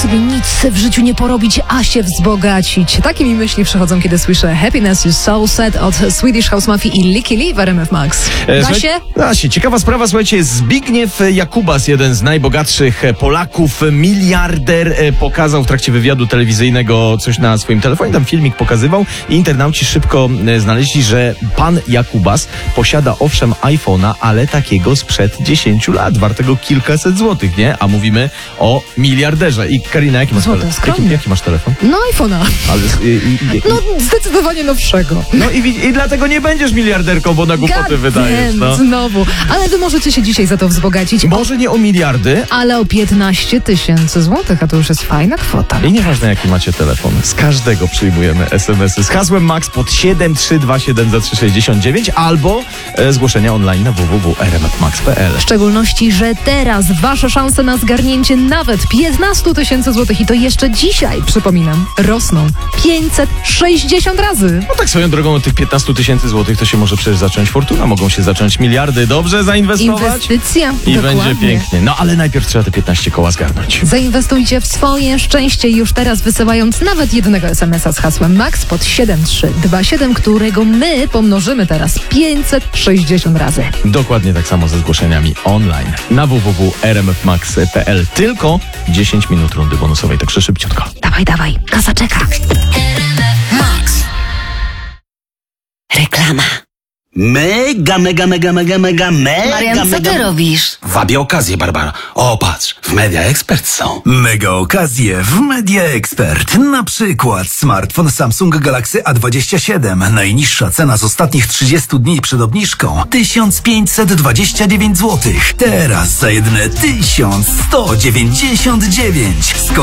sobie nic w życiu nie porobić, a się wzbogacić. Takie mi myśli przychodzą, kiedy słyszę Happiness is so sad od Swedish House Mafia i Licky Lee w RMF Max. Da się. Ciekawa sprawa, słuchajcie, Zbigniew Jakubas, jeden z najbogatszych Polaków, miliarder, pokazał w trakcie wywiadu telewizyjnego coś na swoim telefonie, tam filmik pokazywał i internauci szybko znaleźli, że pan Jakubas posiada owszem iPhone'a, ale takiego sprzed 10 lat, wartego kilkaset złotych, nie? A mówimy o miliarderze. I Karina, jaki masz telefon? Jaki masz telefon? No iPhone'a. Ale, no zdecydowanie nowszego. No i dlatego nie będziesz miliarderką, bo na głupoty wydajesz. No. Znowu. Ale wy możecie się dzisiaj za to wzbogacić. Może nie o miliardy, ale o 15 000 złotych, a to już jest fajna kwota. I nieważne jaki macie telefon, z każdego przyjmujemy SMS-y z hasłem MAX pod 73227 za 369 albo zgłoszenia online na www.rmfmax.pl. W szczególności, że teraz wasze szanse na zgarnięcie nawet 15 000 złotych i to jeszcze dzisiaj, przypominam, rosną 560 razy. No tak swoją drogą od tych 15 000 złotych to się może przecież zacząć fortuna, mogą się zacząć miliardy. Dobrze zainwestować? Inwestycja. I dokładnie. będzie pięknie. No ale najpierw trzeba te 15 koła zgarnąć. Zainwestujcie w swoje szczęście już teraz, wysyłając nawet jednego SMS-a z hasłem MAX pod 7327, którego my pomnożymy teraz 560 razy. Dokładnie tak samo ze zgłoszeniami online na www.rmfmax.pl. Tylko 10 minut rundy bonusowej, także szybciutko. Dawaj, kasa czeka. Max. Reklama. Mega. Marian, co ty robisz? Wabię okazję, Barbara. O, patrz, w Media Expert są. Mega okazje w Media Expert. Na przykład smartfon Samsung Galaxy A27. Najniższa cena z ostatnich 30 dni przed obniżką 1529 zł. Teraz za jedne 1199. Z